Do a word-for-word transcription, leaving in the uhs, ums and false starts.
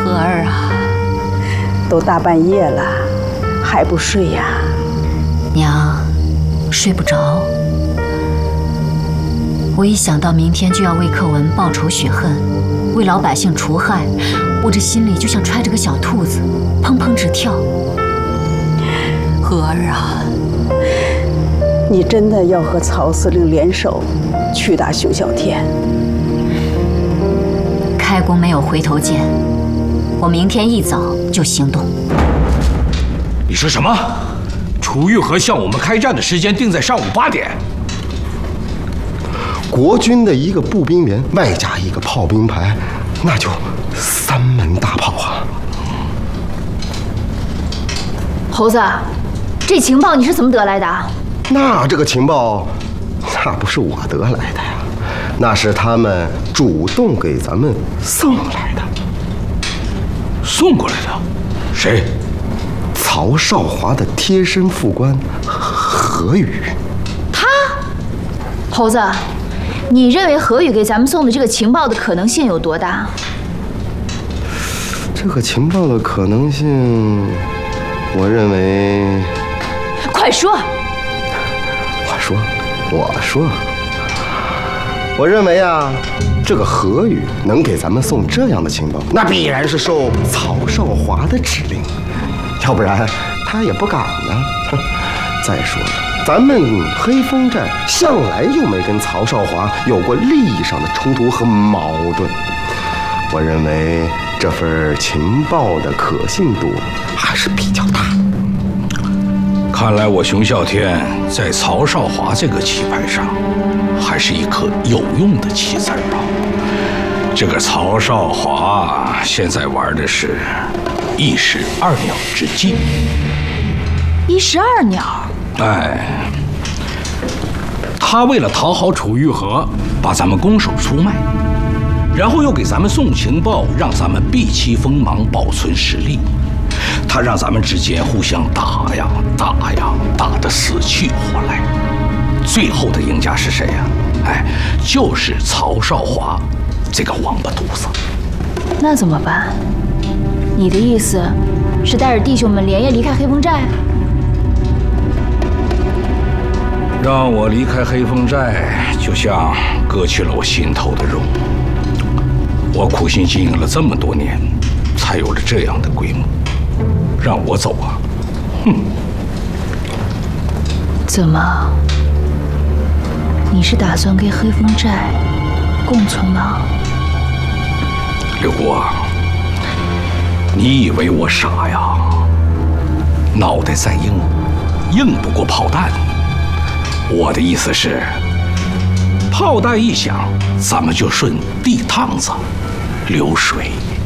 和儿啊， 都大半夜了，还不睡呀？ 娘，睡不着。我一想到明天就要为克文报仇雪恨，为老百姓除害，我这心里就像揣着个小兔子，砰砰直跳。和儿啊， 你真的要和曹司令联手去打熊啸天？ 开弓没有回头箭，我明天一早就行动。 你说什么？楚玉和向我们开战的时间定在上午八点。 国军的一个步兵连，外加一个炮兵排，那就三门大炮啊！ 猴子，这情报你是怎么得来的？ 那这个情报，那不是我得来的呀，那是他们主动给咱们送来的。 送过来的？谁？ 曹少华的贴身副官何宇。 他？猴子，你认为何宇给咱们送的这个情报的可能性有多大？ 这个情报的可能性，我认为…… 快说！ 我说，我说，我认为啊，这个何宇能给咱们送这样的情报，那必然是受曹少华的指令，要不然他也不敢呢。再说了，咱们黑风寨向来就没跟曹少华有过利益上的冲突和矛盾，我认为这份情报的可信度还是比较大。 看来我熊啸天在曹少华这个棋盘上，还是一颗有用的棋子儿啊。这个曹少华现在玩的是一石二鸟之计。 一石二鸟？ 哎，他为了讨好楚玉和，把咱们拱手出卖，然后又给咱们送情报，让咱们避其锋芒，保存实力。他让咱们之间互相打呀打呀，打得死去活来。最后的赢家是谁呀？哎，就是曹少华这个王八犊子。 那怎么办？你的意思是带着弟兄们连夜离开黑风寨？ 让我离开黑风寨，就像割去了我心头的肉。我苦心经营了这么多年，才有了这样的规模。让我走啊！哼！ 怎么？你是打算跟黑风寨共存吗？ 刘国，你以为我傻呀？脑袋再硬，硬不过炮弹。我的意思是，炮弹一响，咱们就顺地趟子流水。